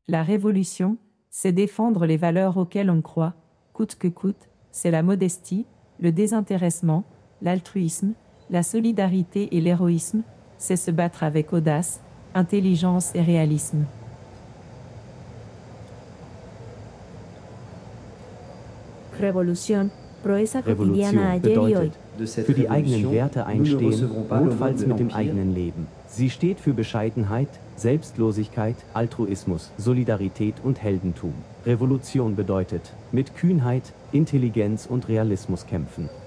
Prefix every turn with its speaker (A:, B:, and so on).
A: La révolution, c'est défendre les valeurs auxquelles on croit, coûte que coûte, c'est la modestie, le désintéressement, l'altruisme, la solidarité et l'héroïsme, c'est se battre avec audace, intelligence et réalisme.
B: Revolution, proeza cotidiana ayer y hoy.
C: Für die eigenen Werte einstehen, notfalls mit dem eigenen Leben. Sie steht für Bescheidenheit, Selbstlosigkeit, Altruismus, Solidarität und Heldentum. Revolution bedeutet, mit Kühnheit, Intelligenz und Realismus kämpfen.